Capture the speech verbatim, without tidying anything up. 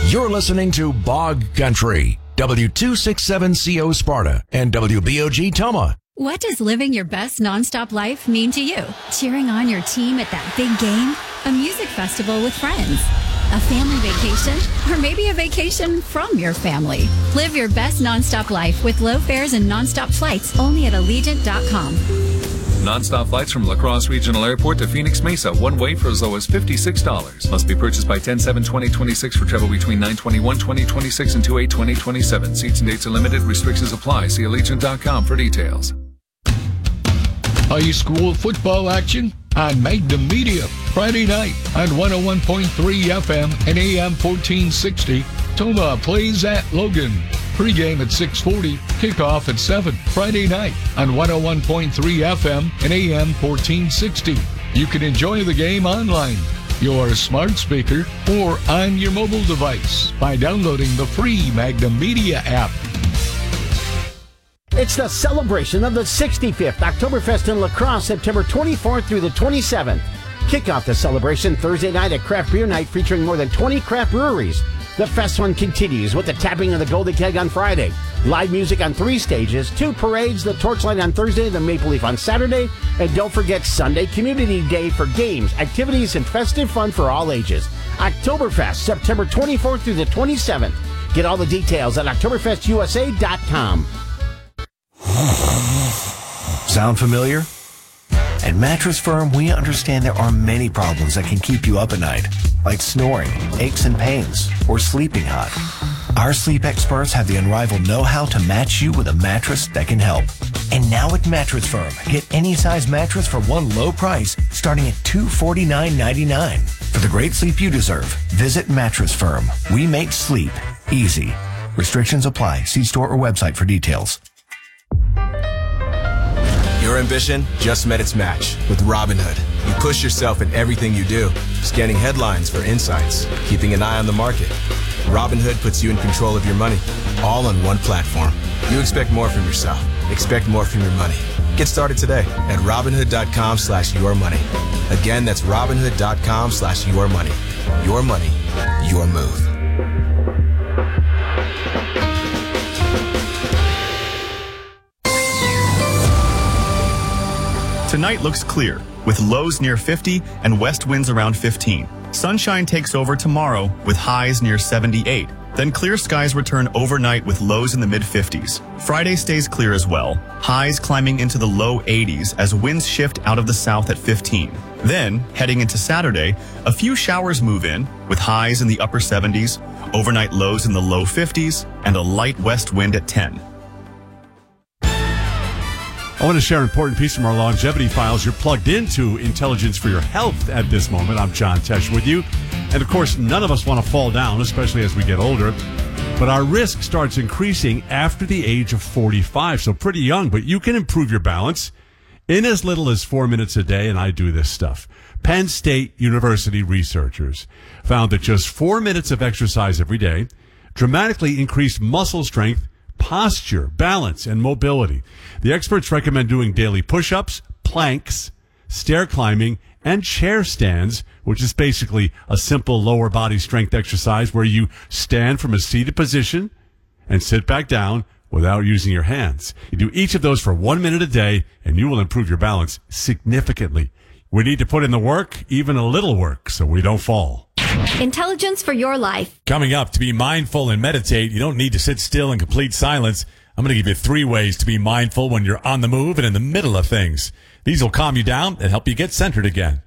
You're listening to Bog Country, W two sixty-seven C O Sparta and W B O G Toma. What does living your best nonstop life mean to you? Cheering on your team at that big game? A music festival with friends? A family vacation? Or maybe a vacation from your family? Live your best nonstop life with low fares and nonstop flights only at Allegiant dot com. Non-stop flights from La Crosse Regional Airport to Phoenix Mesa, one way for as low as fifty-six dollars. Must be purchased by ten seven twenty twenty-six for travel between nine twenty-one twenty twenty-six and two eight twenty twenty-seven. Seats and dates are limited. Restrictions apply. See Allegiant dot com for details. High school football action on Magnum Media. Friday night on one oh one point three F M and A M fourteen sixty. Toma plays at Logan. Pre-game at six forty, kickoff at seven. Friday night on one oh one point three F M and A M fourteen sixty. You can enjoy the game online, your smart speaker, or on your mobile device by downloading the free Magnum Media app. It's the celebration of the sixty-fifth Oktoberfest in La Crosse, September twenty-fourth through the twenty-seventh. Kick off the celebration Thursday night at Craft Beer Night featuring more than twenty craft breweries. The fest fun continues with the tapping of the Golden Keg on Friday, live music on three stages, two parades, the Torchlight on Thursday, the Maple Leaf on Saturday, and don't forget Sunday Community Day for games, activities, and festive fun for all ages. Oktoberfest, September twenty-fourth through the twenty-seventh. Get all the details at Oktoberfest U S A dot com. Sound familiar? At Mattress Firm, we understand there are many problems that can keep you up at night, like snoring, aches and pains, or sleeping hot. Our sleep experts have the unrivaled know-how to match you with a mattress that can help. And now at Mattress Firm, get any size mattress for one low price starting at two hundred forty-nine ninety-nine. For the great sleep you deserve, visit Mattress Firm. We make sleep easy. Restrictions apply. See store or website for details. Your ambition just met its match with Robinhood. You push yourself in everything you do, scanning headlines for insights, keeping an eye on the market. Robinhood puts you in control of your money, all on one platform. You expect more from yourself. Expect more from your money. Get started today at Robinhood dot com slash your money. Again, that's Robinhood dot com slash your money. Your money, your move. Tonight looks clear, with lows near fifty and west winds around fifteen. Sunshine takes over tomorrow with highs near seventy-eight. Then clear skies return overnight with lows in the mid-fifties. Friday stays clear as well, highs climbing into the low eighties as winds shift out of the south at fifteen. Then, heading into Saturday, a few showers move in, with highs in the upper seventies, overnight lows in the low fifties, and a light west wind at ten. I want to share an important piece from our longevity files. You're plugged into Intelligence for Your Health at this moment. I'm John Tesh with you. And, of course, none of us want to fall down, especially as we get older. But our risk starts increasing after the age of forty-five, so pretty young. But you can improve your balance in as little as four minutes a day, and I do this stuff. Penn State University researchers found that just four minutes of exercise every day dramatically increased muscle strength, posture, balance, and mobility. The experts recommend doing daily push-ups, planks, stair climbing, and chair stands, which is basically a simple lower body strength exercise where you stand from a seated position and sit back down without using your hands. You do each of those for one minute a day, and you will improve your balance significantly. We need to put in the work, even a little work, so we don't fall. Intelligence for your life. Coming up, to be mindful and meditate, you don't need to sit still in complete silence. I'm going to give you three ways to be mindful when you're on the move and in the middle of things. These will calm you down and help you get centered again.